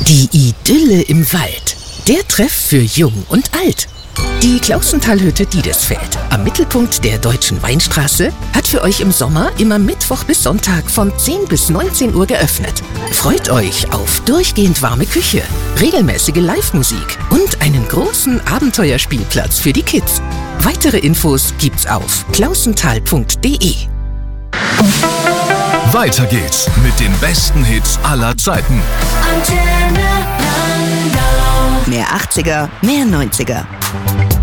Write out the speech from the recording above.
Die Idylle im Wald. Der Treff für Jung und Alt. Die Klausentalhütte Diedesfeld am Mittelpunkt der Deutschen Weinstraße hat für euch im Sommer immer Mittwoch bis Sonntag von 10 bis 19 Uhr geöffnet. Freut euch auf durchgehend warme Küche, regelmäßige Live-Musik und einen großen Abenteuerspielplatz für die Kids. Weitere Infos gibt's auf klausental.de. Weiter geht's mit den besten Hits aller Zeiten. Mehr 80er, mehr 90er.